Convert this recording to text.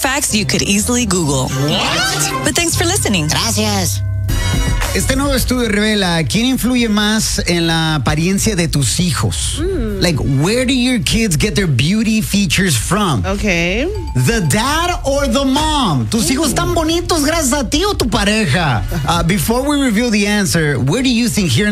facts you could easily Google. What? But thanks for listening. Gracias. Este nuevo estudio revela quién influye más en la apariencia de tus hijos. Like, where do your kids get their beauty features from? Okay. The dad or the mom? ¿Tus hijos están bonitos gracias a ti o tu pareja? Before we reveal the answer, where do you think here